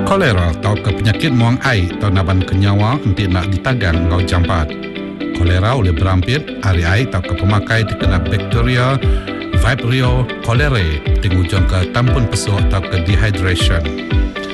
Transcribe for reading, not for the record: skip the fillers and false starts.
Kolera atau ke penyakit muang air atau naban kenyawa nanti nak ditagang ngau jampat. Kolera oleh berampit, hari air atau ke pemakai dikena bakteria Vibrio cholerae, tingujung ke tampun pesuk atau ke dehydration.